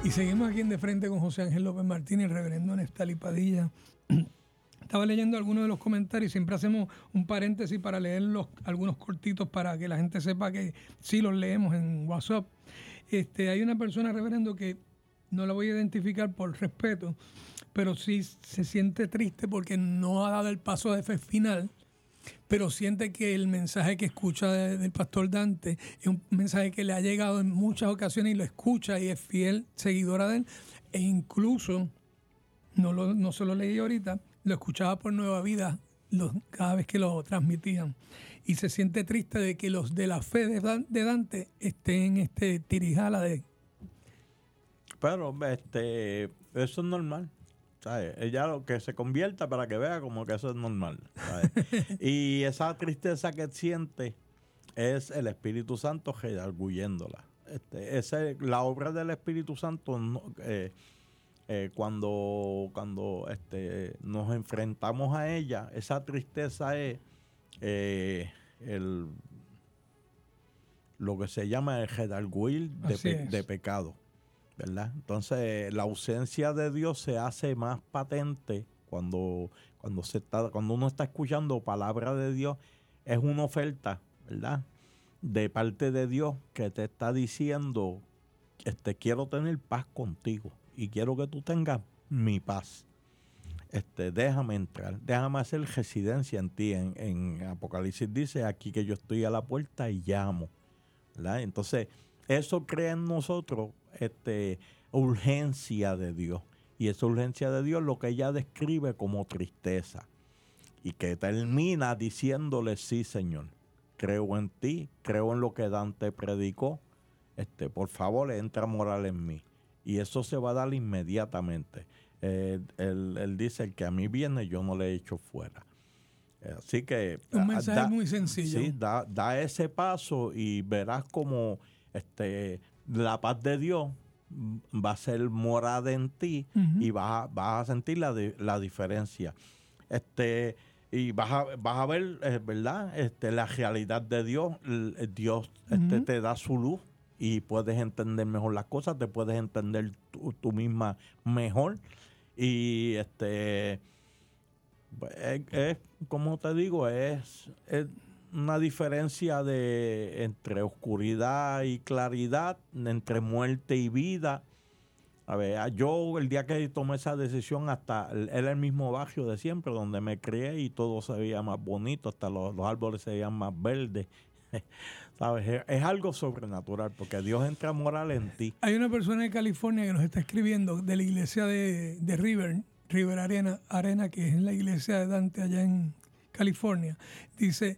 Y seguimos aquí en De Frente con José Ángel López Martínez, el reverendo Neftalí Padilla. Estaba leyendo algunos de los comentarios, siempre hacemos un paréntesis para leer algunos cortitos para que la gente sepa que sí los leemos en WhatsApp. Hay una persona, reverendo, que no la voy a identificar por respeto, pero sí se siente triste porque no ha dado el paso de fe final, pero siente que el mensaje que escucha del pastor Dante es un mensaje que le ha llegado en muchas ocasiones y lo escucha y es fiel seguidora de él, e incluso, no se lo leí ahorita, lo escuchaba por Nueva Vida cada vez que lo transmitían, y se siente triste de que los de la fe de Dante estén en tirijala de... Pero eso es normal, ¿sabes? Ella lo que se convierta para que vea como que eso es normal, ¿sabes? Y esa tristeza que siente es el Espíritu Santo redarguyéndola. La obra del Espíritu Santo cuando nos enfrentamos a ella, esa tristeza es lo que se llama el redarguir de pecado, ¿verdad? Entonces la ausencia de Dios se hace más patente cuando uno está escuchando palabra de Dios. Es una oferta, ¿verdad?, de parte de Dios que te está diciendo, quiero tener paz contigo y quiero que tú tengas mi paz. Déjame entrar, déjame hacer residencia en ti. En Apocalipsis dice aquí que yo estoy a la puerta y llamo, ¿verdad? Entonces eso crea en nosotros urgencia de Dios, y esa urgencia de Dios lo que ella describe como tristeza, y que termina diciéndole: sí, Señor, creo en ti, creo en lo que Dante predicó, por favor entra a morar en mí. Y eso se va a dar inmediatamente. Él dice: el que a mí viene yo no le echo fuera. Así que un mensaje muy sencillo. Sí, da ese paso y verás como la paz de Dios va a ser morada en ti, uh-huh, y vas a sentir la diferencia. Y vas a ver, ¿verdad? La realidad de Dios. Dios uh-huh, te da su luz y puedes entender mejor las cosas, te puedes entender tú misma mejor. Y como te digo, es una diferencia entre oscuridad y claridad, entre muerte y vida. A ver, yo el día que tomé esa decisión, era el mismo barrio de siempre donde me crié y todo se veía más bonito, hasta los árboles se veían más verdes. ¿Sabes? Es algo sobrenatural porque Dios entra a morar en ti. Hay una persona de California que nos está escribiendo de la iglesia de River Arena, que es la iglesia de Dante allá en California. Dice: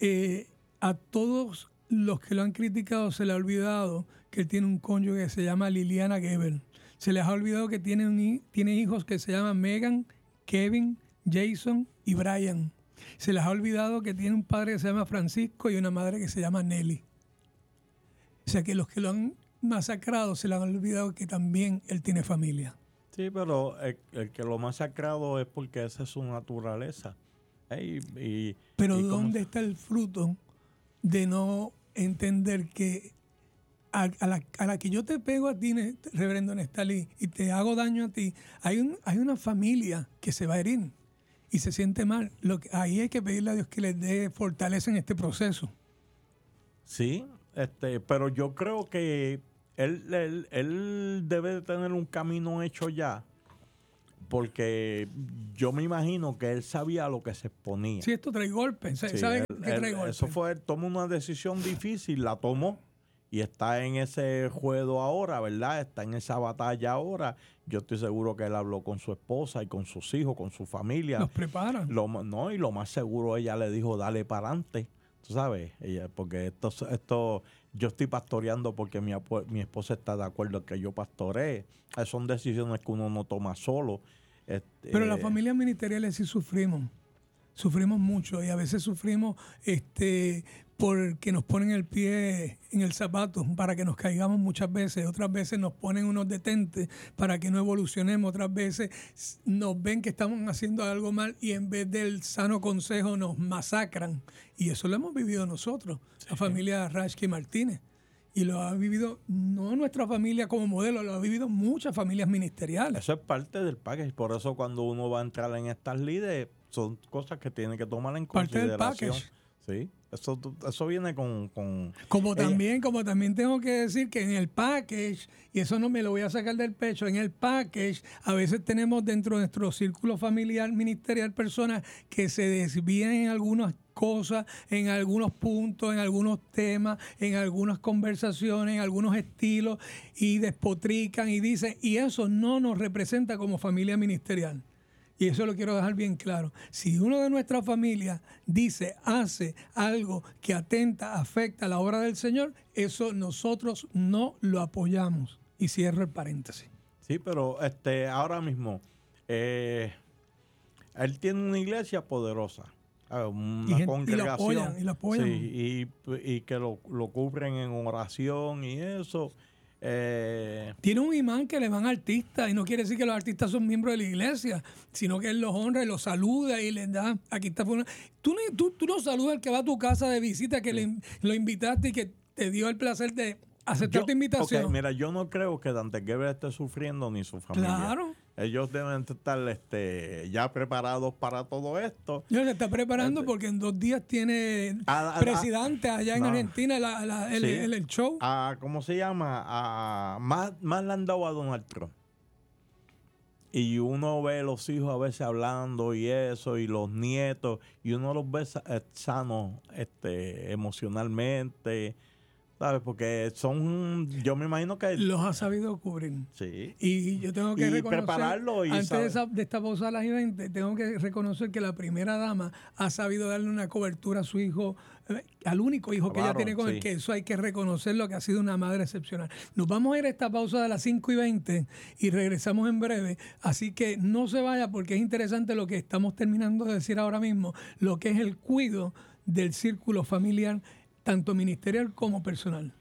a todos los que lo han criticado se le ha olvidado que él tiene un cónyuge que se llama Liliana Gebel. Se les ha olvidado que tiene hijos que se llaman Megan, Kevin, Jason y Brian. Se les ha olvidado que tiene un padre que se llama Francisco y una madre que se llama Nelly. O sea que los que lo han masacrado se les ha olvidado que también él tiene familia. Sí, pero el que lo masacrado es porque esa es su naturaleza. Pero ¿dónde está el fruto de no entender que a la que yo te pego a ti, reverendo Neftalí, y te hago daño a ti, hay una familia que se va a herir y se siente mal? Ahí hay que pedirle a Dios que les dé fortaleza en este proceso. Sí, pero yo creo que él debe de tener un camino hecho ya, porque yo me imagino que él sabía a lo que se exponía. Sí, esto trae golpes. Sí, ¿sabe que trae golpes? Eso fue, él tomó una decisión difícil, la tomó. Y está en ese juego ahora, ¿verdad? Está en esa batalla ahora. Yo estoy seguro que él habló con su esposa y con sus hijos, con su familia. Los preparan. Y lo más seguro ella le dijo: dale para adelante. Tú sabes, porque esto yo estoy pastoreando porque mi esposa está de acuerdo en que yo pastoree. Son decisiones que uno no toma solo. Pero las familias ministeriales sí sufrimos mucho, y a veces sufrimos porque nos ponen el pie en el zapato para que nos caigamos muchas veces. Otras veces nos ponen unos detentes para que no evolucionemos. Otras veces nos ven que estamos haciendo algo mal y en vez del sano consejo nos masacran. Y eso lo hemos vivido nosotros, sí, la familia Rashki Martínez. Y lo ha vivido, no nuestra familia como modelo, lo ha vivido muchas familias ministeriales. Eso es parte del package. Por eso cuando uno va a entrar en estas líderes, son cosas que tiene que tomar en consideración. Parte del package. Sí, eso viene con como también tengo que decir que en el package, y eso no me lo voy a sacar del pecho, en el package a veces tenemos dentro de nuestro círculo familiar ministerial personas que se desvían en algunas cosas, en algunos puntos, en algunos temas, en algunas conversaciones, en algunos estilos, y despotrican y dicen, y eso no nos representa como familia ministerial. Y eso lo quiero dejar bien claro. Si uno de nuestra familia dice, hace algo que atenta, afecta a la obra del Señor, eso nosotros no lo apoyamos. Y cierro el paréntesis. Sí, pero ahora mismo, él tiene una iglesia poderosa, una congregación. Y lo apoyan. Sí, y que lo cubren en oración y eso. Tiene un imán que le van artistas, y no quiere decir que los artistas son miembros de la iglesia, sino que él los honra y los saluda y les da, aquí está. Tú no saludas al que va a tu casa de visita, que lo invitaste y que te dio el placer de aceptar tu invitación. Okay, mira, yo no creo que Dante Gebel esté sufriendo ni su familia. Claro. Ellos deben estar ya preparados para todo esto. Se está preparando porque en 2 días tiene presidente allá en Argentina el show. ¿Cómo se llama? Más le han dado a Donald Trump. Y uno ve los hijos a veces hablando y eso, y los nietos, y uno los ve sanos emocionalmente, ¿sabes? Porque yo me imagino que los ha sabido cubrir. Sí. Y yo tengo que reconocer, prepararlo antes de esta pausa a las 20, tengo que reconocer que la primera dama ha sabido darle una cobertura a su hijo, al único hijo que ella tiene con él, que eso hay que reconocerlo, que ha sido una madre excepcional. Nos vamos a ir a esta pausa de las 5:20 y regresamos en breve, así que no se vaya porque es interesante lo que estamos terminando de decir ahora mismo, lo que es el cuidado del círculo familiar, tanto ministerial como personal.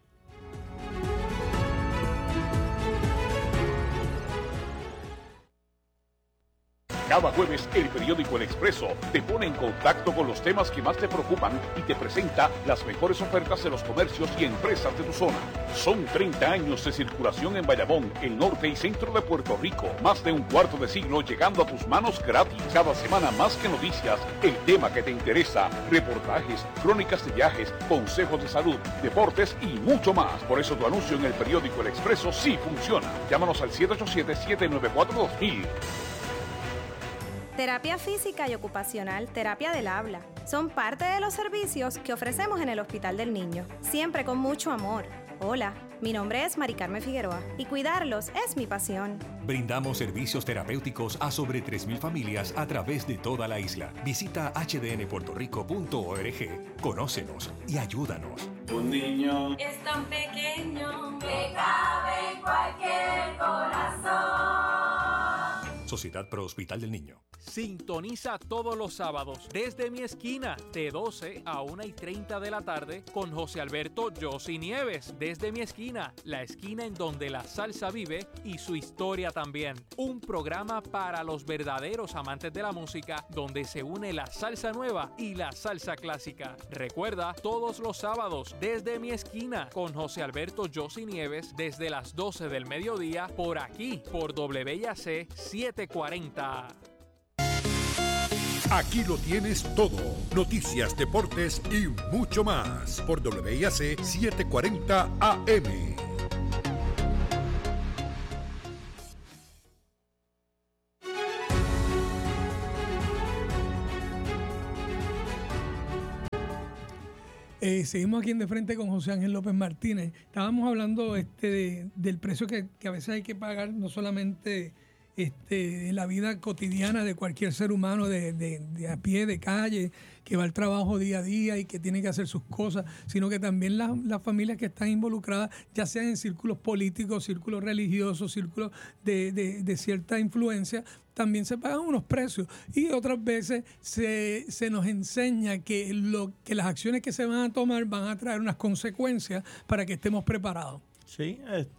Cada jueves, el periódico El Expreso te pone en contacto con los temas que más te preocupan y te presenta las mejores ofertas de los comercios y empresas de tu zona. Son 30 años de circulación en Bayamón, el norte y centro de Puerto Rico. Más de un cuarto de siglo llegando a tus manos gratis. Cada semana más que noticias, el tema que te interesa, reportajes, crónicas de viajes, consejos de salud, deportes y mucho más. Por eso tu anuncio en el periódico El Expreso sí funciona. Llámanos al 787-794-2000. Terapia física y ocupacional, terapia del habla, son parte de los servicios que ofrecemos en el Hospital del Niño, siempre con mucho amor. Hola, mi nombre es Mari Carmen Figueroa y cuidarlos es mi pasión. Brindamos servicios terapéuticos a sobre 3,000 familias a través de toda la isla. Visita hdnpuertorico.org, conócenos y ayúdanos. Un niño es tan pequeño que cabe en cualquier corazón. Sociedad Pro Hospital del Niño. Sintoniza todos los sábados desde mi esquina de 12 a 1:30 de la tarde con José Alberto Yossi Nieves. Desde mi esquina, la esquina en donde la salsa vive y su historia también. Un programa para los verdaderos amantes de la música donde se une la salsa nueva y la salsa clásica. Recuerda, todos los sábados desde mi esquina con José Alberto Yossi Nieves desde las 12 del mediodía por aquí, por WIAC 740. Aquí lo tienes todo. Noticias, deportes y mucho más por WIAC 740 AM. Seguimos aquí en De Frente con José Ángel López Martínez. Estábamos hablando del precio que a veces hay que pagar, no solamente en la vida cotidiana de cualquier ser humano de a pie, de calle, que va al trabajo día a día y que tiene que hacer sus cosas, sino que también las familias que están involucradas, ya sean en círculos políticos, círculos religiosos, círculos de cierta influencia, también se pagan unos precios. Y otras veces se nos enseña que las acciones que se van a tomar van a traer unas consecuencias para que estemos preparados. Sí,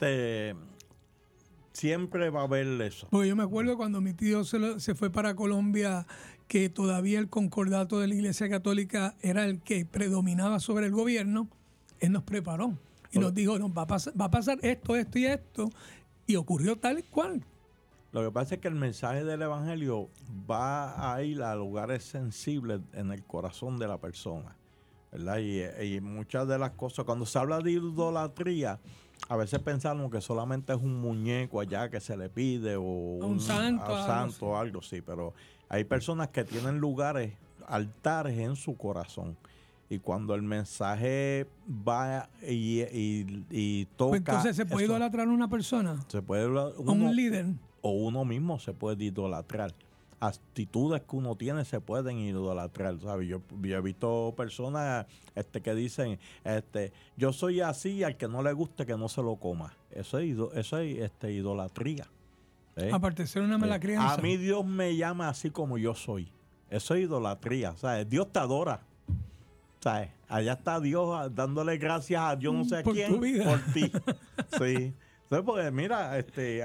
siempre va a haber eso. Porque yo me acuerdo cuando mi tío se fue para Colombia, que todavía el concordato de la Iglesia Católica era el que predominaba sobre el gobierno, él nos preparó. Y nos dijo, no, va a pasar esto, esto y esto. Y ocurrió tal y cual. Lo que pasa es que el mensaje del Evangelio va a ir a lugares sensibles en el corazón de la persona, ¿verdad? Y muchas de las cosas, cuando se habla de idolatría, a veces pensamos que solamente es un muñeco allá que se le pide o un santo o algo así, pero hay personas que tienen lugares, altares en su corazón. Y cuando el mensaje va y toca... Pues entonces, ¿se puede idolatrar a una persona? Se puede ¿A un líder? O uno mismo se puede idolatrar. Actitudes que uno tiene se pueden idolatrar, ¿sabes? Yo he visto personas que dicen, yo soy así y al que no le guste que no se lo coma. Eso es idolatría. Aparte de ser una mala crianza. A mí Dios me llama así como yo soy. Eso es idolatría, ¿sabes? Dios te adora. ¿Sabes? Allá está Dios dándole gracias a Dios no sé a por quién tu vida. por ti. Sí. Entonces, porque mira,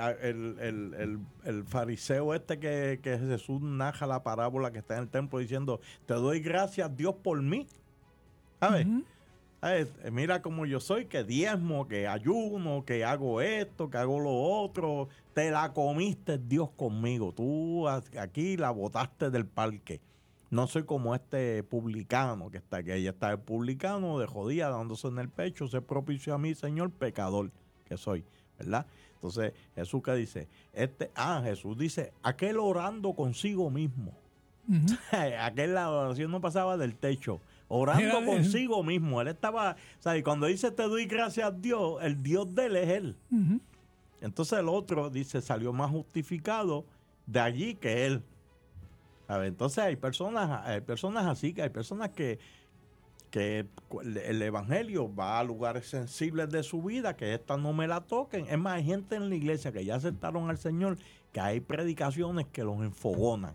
el fariseo que Jesús narra la parábola que está en el templo diciendo, te doy gracias Dios por mí. ¿Sabes? Uh-huh. Mira cómo yo soy, que diezmo, que ayuno, que hago esto, que hago lo otro. Te la comiste Dios conmigo. Tú aquí la botaste del parque. No soy como este publicano que está aquí. Ahí está el publicano de jodía dándose en el pecho. Se propició a mí, Señor, pecador que soy. ¿Verdad? Entonces, Jesús que dice, Jesús dice, aquel orando consigo mismo. Uh-huh. Aquel la oración no pasaba del techo, orando consigo mismo. Él estaba, ¿sabes? Cuando dice te doy gracias a Dios, el Dios de él es él. Uh-huh. Entonces el otro dice, salió más justificado de allí que él. ¿Sabes? Entonces hay personas así, que hay personas que el Evangelio va a lugares sensibles de su vida, que esta no me la toquen. Es más, hay gente en la iglesia que ya aceptaron al Señor, que hay predicaciones que los enfogonan.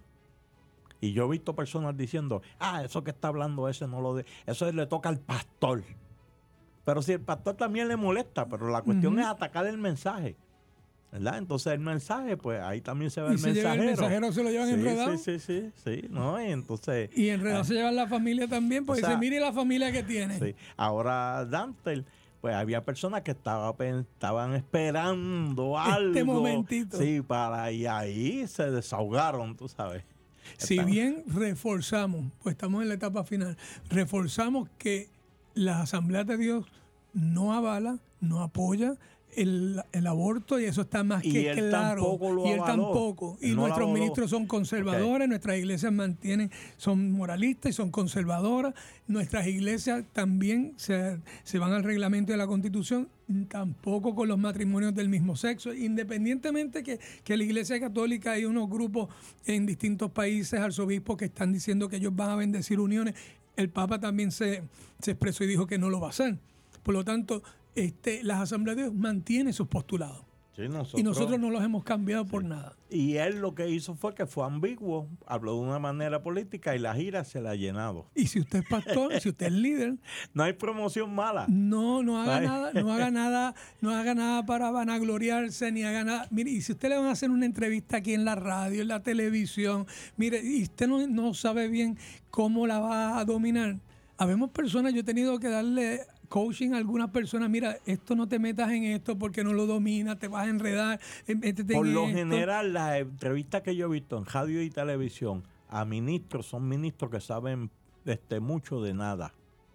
Y yo he visto personas diciendo, eso que está hablando ese no lo eso le toca al pastor. Pero si el pastor también le molesta, pero la cuestión es atacar el mensaje. ¿Verdad? Entonces el mensaje, pues ahí también se ve el mensajero. El mensajero se lo llevan enredado. Sí, ¿no? Y entonces... Y enredado se llevan la familia también, porque dice, mire la familia que tiene. Sí. Ahora Dante, pues había personas que estaban esperando algo. Este momentito. Sí, y ahí se desahogaron, tú sabes. Si bien reforzamos, pues estamos en la etapa final, reforzamos que la Asamblea de Dios no avala, no apoya el aborto, y eso está más que claro. Y él tampoco. Y nuestros ministros son conservadores, nuestras iglesias son moralistas y son conservadoras. Nuestras iglesias también se van al reglamento de la Constitución, tampoco con los matrimonios del mismo sexo, independientemente que la Iglesia Católica, hay unos grupos en distintos países, arzobispos, que están diciendo que ellos van a bendecir uniones. El Papa también se expresó y dijo que no lo va a hacer. Por lo tanto, las Asambleas de Dios mantienen sus postulados. Sí, y nosotros no los hemos cambiado por nada. Y él lo que hizo fue que fue ambiguo, habló de una manera política y la gira se la ha llenado. Y si usted es pastor, si usted es líder, no hay promoción mala. No haga nada para vanagloriarse, ni haga nada. Mire, y si usted le van a hacer una entrevista aquí en la radio, en la televisión, mire, y usted no sabe bien cómo la va a dominar. Habemos personas, yo he tenido que darle coaching a algunas personas, mira, esto no te metas en esto porque no lo dominas, te vas a enredar. Por lo general, las entrevistas que yo he visto en radio y televisión a ministros, son ministros que saben mucho de nada,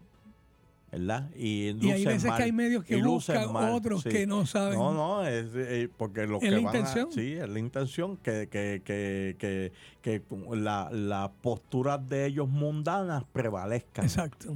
¿verdad? Y hay veces que hay medios que buscan otros que no saben. No, es porque lo que van intención. Es la intención que las posturas de ellos mundanas prevalezcan. Exacto.